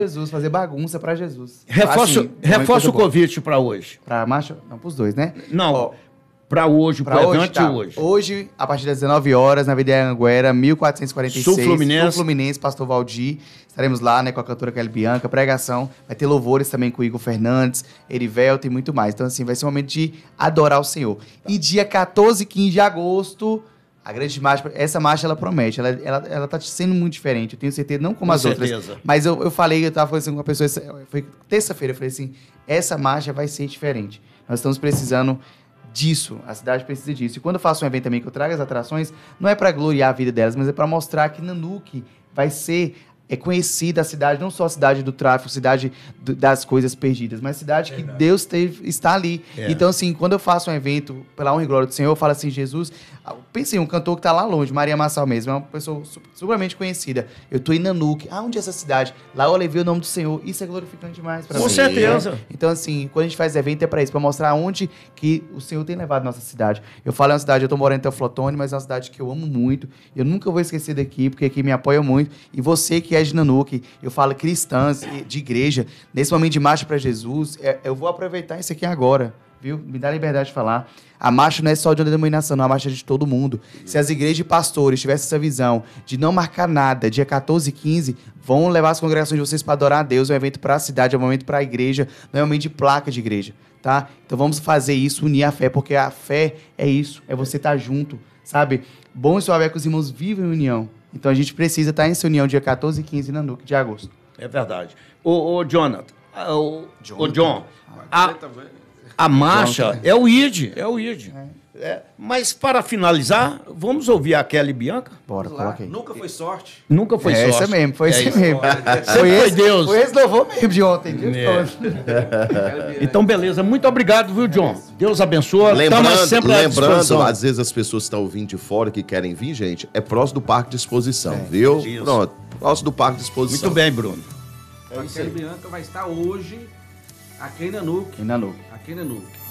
Jesus, fazer bagunça para Jesus. Reforça o convite para hoje. Para marcha? Não, para os dois, né? Não, para hoje, para hoje, tá. Hoje, a partir das 19 horas, na Avenida Anhanguera, 1446. Sul Fluminense. Sul Fluminense, Pastor Valdir. Estaremos lá, né, com a cantora Kelly Bianca, pregação. Vai ter louvores também com o Igor Fernandes, Erivelto e muito mais. Então, assim, vai ser um momento de adorar o Senhor. E dia 14 e 15 de agosto, a grande marcha, essa marcha, ela promete. Ela tá sendo muito diferente. Eu tenho certeza, não como as outras. Mas eu falei, eu tava falando assim com uma pessoa, foi terça-feira, eu falei assim, essa marcha vai ser diferente. Nós estamos precisando disso, a cidade precisa disso. E quando eu faço um evento também que eu trago as atrações, não é para gloriar a vida delas, mas é para mostrar que Nanuque vai ser conhecida a cidade, não só a cidade do tráfico, cidade das coisas perdidas, mas cidade que Deus está ali. Então, assim, quando eu faço um evento pela honra e glória do Senhor, eu falo assim, Jesus, pensei, um cantor que está lá longe, Maria Massal mesmo, é uma pessoa supermente conhecida. Eu estou em Nanuque. Onde é essa cidade? Lá eu levei o nome do Senhor. Isso é glorificante demais para mim. Com certeza. Então, assim, quando a gente faz evento é para isso, para mostrar onde que o Senhor tem levado a nossa cidade. Eu falo, é uma cidade, eu estou morando em Teoflotone, mas é uma cidade que eu amo muito. Eu nunca vou esquecer daqui, porque aqui me apoia muito. E você que é de Nanuque, eu falo cristãs, de igreja, nesse momento de marcha para Jesus, eu vou aproveitar isso aqui agora, viu? Me dá a liberdade de falar. A marcha não é só de uma denominação, não, a marcha é de todo mundo. Se as igrejas e pastores tivessem essa visão de não marcar nada, dia 14 e 15, vão levar as congregações de vocês para adorar a Deus, é um evento para a cidade, é um momento para a igreja, não é um momento de placa de igreja, tá? Então vamos fazer isso, unir a fé, porque a fé é isso, é você estar junto, sabe? Bom e suave é que os irmãos vivem em união. Então a gente precisa estar em essa união dia 14 e 15 em Nanuque de agosto. É verdade. Ô Jonathan, John, a marcha é o ID, mas para finalizar, vamos ouvir a Kelly Bianca? Bora, coloca aí. Nunca foi sorte. Nunca foi sorte. Essa mesmo, foi esse mesmo. Foi Deus. Foi esse louvor mesmo de ontem. Então, beleza. Muito obrigado, viu, John? Deus abençoe. Lembrando, às vezes as pessoas que estão vindo de fora, que querem vir, gente, é próximo do Parque de Exposição, viu? Isso. Pronto, próximo do Parque de Exposição. Muito bem, Bruno. A Kelly Bianca vai estar hoje aqui em Nanuque. Em Nanuque. Aqui em Nanuque.